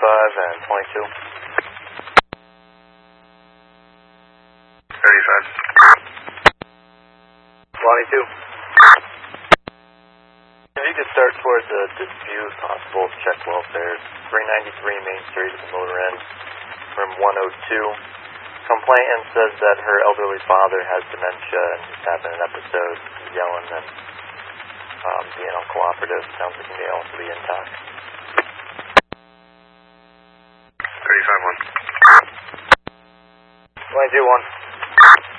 and 22. 35. 22. If you could start towards a dispute, possible check welfare, 393 Main Street at the motor end, room 102. Complainant says that her elderly father has dementia and he's having an episode, yelling and being uncooperative. Sounds like he may also be intox. 35-1. 22-1.